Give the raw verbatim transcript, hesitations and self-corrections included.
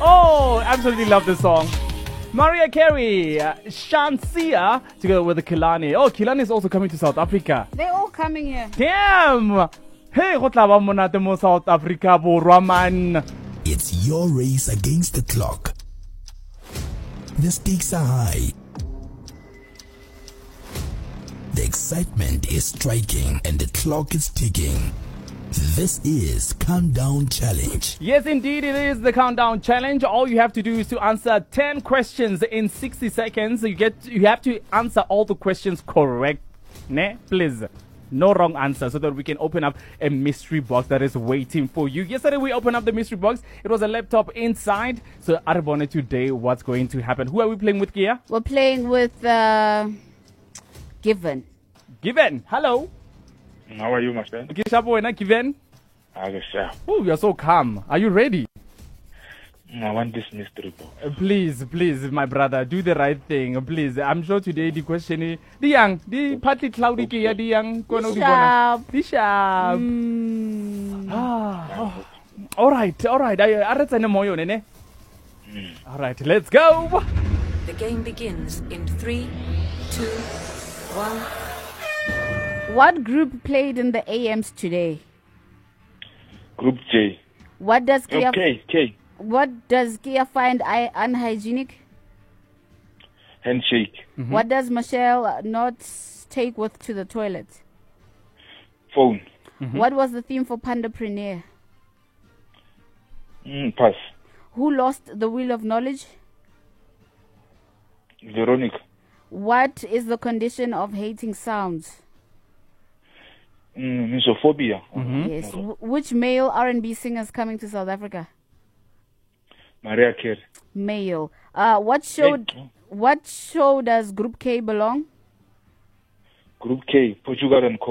Oh, absolutely love this song. Mariah Carey, uh, Shansia, together with the Kilani. Oh, Kilani is also coming to South Africa. They're all coming here. Damn! Hey, go tla ba monate mo South Africa, borwa man. It's your race against the clock. The stakes are high. The excitement is striking and the clock is ticking. This is Countdown Challenge. Yes, indeed, it is the Countdown Challenge. All you have to do is to answer ten questions in sixty seconds. You get, you have to answer all the questions correct. Ne? Please. No wrong answer, so that we can open up a mystery box that is waiting for you. Yesterday, we opened up the mystery box. It was a laptop inside. So, Arabone, today, what's going to happen? Who are we playing with, Kia? We're playing with uh, Given. Given. Hello. How are you, my friend? Okay, Shapo, and Given. Okay, sir. Oh, you're so calm. Are you ready? I want this mystery box. Uh, please, please, my brother, do the right thing. Please, I'm sure today the question is the young, the partly cloudy, okay. The young, the sharp, the sharp. Mm. Ah, oh. All right, all right. I, I read moyo, nene. All right, let's go. The game begins in three, two, one. What group played in the A Ms today? Group J. What does Kia? Okay, K. What does Kia find I unhygienic? Handshake. Mm-hmm. What does Michelle not take with to the toilet? Phone. Mm-hmm. What was the theme for Pandapreneur? Mm, pass. Who lost the wheel of knowledge? Veronica. What is the condition of hating sounds? Mm, misophobia. Mm-hmm. Yes. W- which male R and B singer is coming to South Africa? Mariah Carey. Male. Uh, what show? Hey. What show does Group K belong? Group K. Portugal and